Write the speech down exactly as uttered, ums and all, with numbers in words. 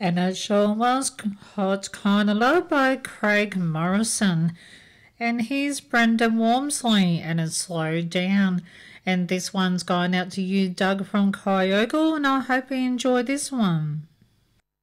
And it sure was Hot Kind of Love by Craig Morrison. And here's Brendan Wormsley, and it's Slowed Down. And this one's going out to you, Doug from Kyogle, and I hope you enjoy this one.